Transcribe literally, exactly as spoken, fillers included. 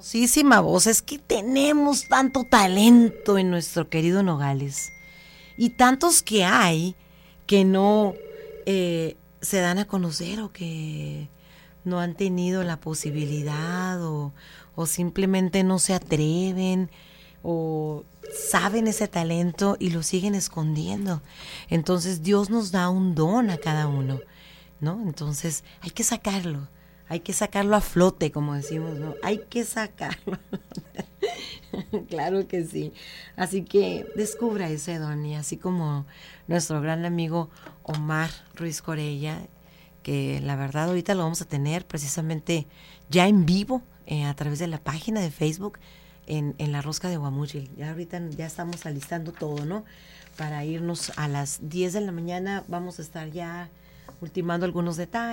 Hermosísima voz, es que tenemos tanto talento en nuestro querido Nogales y tantos que hay que no eh, se dan a conocer o que no han tenido la posibilidad o, o simplemente no se atreven o saben ese talento y lo siguen escondiendo. Entonces Dios nos da un don a cada uno, ¿no? Entonces hay que sacarlo. Hay que sacarlo a flote, como decimos, ¿no? Hay que sacarlo. Claro que sí. Así que descubra ese don y así como nuestro gran amigo Omar Ruiz Corella, que la verdad ahorita lo vamos a tener precisamente ya en vivo eh, a través de la página de Facebook en, en La Rosca de Guamúchil. Ya ahorita ya estamos alistando todo, ¿no? Para irnos a las diez de la mañana vamos a estar ya ultimando algunos detalles.